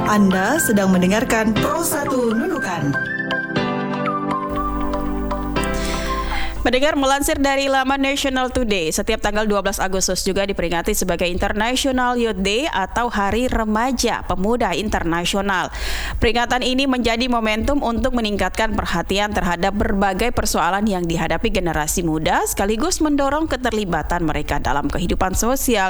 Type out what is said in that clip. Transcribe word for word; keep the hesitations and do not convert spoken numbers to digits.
Anda sedang mendengarkan Pro satu Nunukan. Pendengar, melansir dari laman National Today, setiap tanggal dua belas Agustus juga diperingati sebagai International Youth Day atau Hari Remaja Pemuda Internasional. Peringatan ini menjadi momentum untuk meningkatkan perhatian terhadap berbagai persoalan yang dihadapi generasi muda, sekaligus mendorong keterlibatan mereka dalam kehidupan sosial